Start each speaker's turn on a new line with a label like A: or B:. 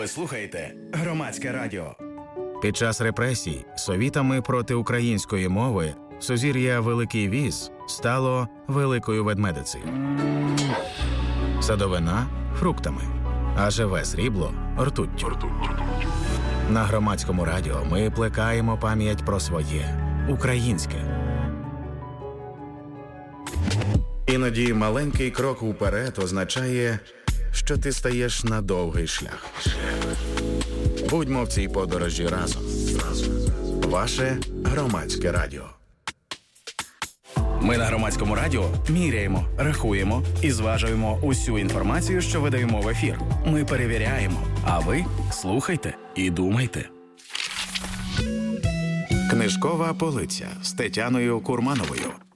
A: Ви слухаєте Громадське радіо.
B: Під час репресій совітами проти української мови сузір'я Великий Віз стало Великою Ведмедицею. Садовина – фруктами, а живе срібло – ртуттю. На Громадському радіо ми плекаємо пам'ять про своє – українське. Іноді маленький крок уперед означає, що ти стаєш на довгий шлях. Будьмо в цій подорожі разом. Ваше Громадське радіо.
A: Ми на Громадському радіо міряємо, рахуємо і зважуємо усю інформацію, що видаємо в ефір. Ми перевіряємо, а ви слухайте і думайте.
B: Книжкова полиця з Тетяною Курмановою.